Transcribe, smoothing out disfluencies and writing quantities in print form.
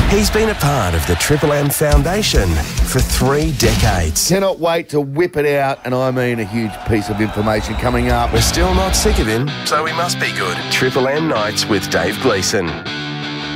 He's been a part of the Triple M Foundation for 3 decades. Cannot wait to whip it out, and I mean a huge piece of information coming up. We're still not sick of him, so we must be good. Triple M Nights with Dave Gleeson.